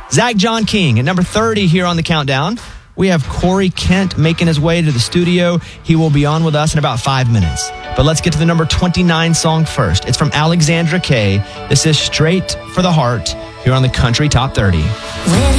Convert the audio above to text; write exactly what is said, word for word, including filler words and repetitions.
Zach John King at number thirty here on the countdown. We have Corey Kent making his way to the studio. He will be on with us in about five minutes. But let's get to the number twenty-nine song first. It's from Alexandra Kay. This is Straight for the Heart here on the Country Top thirty. When